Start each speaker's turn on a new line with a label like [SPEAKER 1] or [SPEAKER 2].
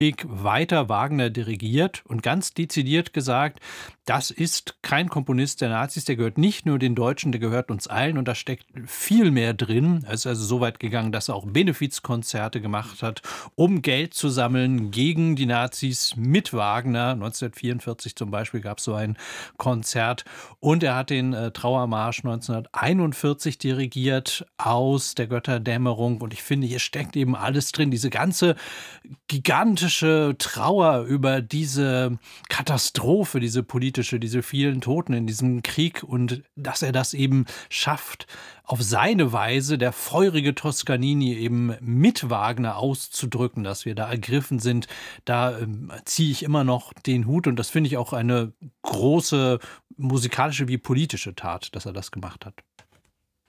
[SPEAKER 1] weiter Wagner dirigiert und ganz dezidiert gesagt, das ist kein Komponist der Nazis, der gehört nicht nur den Deutschen, der gehört uns allen und da steckt viel mehr drin. Er ist also so weit gegangen, dass er auch Benefizkonzerte gemacht hat, um Geld zu sammeln gegen die Nazis mit Wagner. 1944 zum Beispiel gab es so ein Konzert und er hat den Trauermarsch 1941 dirigiert aus der Götterdämmerung und ich finde, hier steckt eben alles drin, diese ganze gigantische Trauer über diese Katastrophe, diese politische, diese vielen Toten in diesem Krieg und dass er das eben schafft, auf seine Weise der feurige Toscanini eben mit Wagner auszudrücken, dass wir da ergriffen sind, da ziehe ich immer noch den Hut und das finde ich auch eine große musikalische wie politische Tat, dass er das gemacht hat.